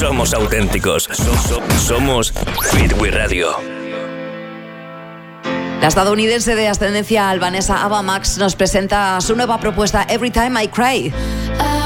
somos auténticos. Somos Fit We Radio. La estadounidense de ascendencia albanesa Ava Max nos presenta su nueva propuesta Every Time I Cry.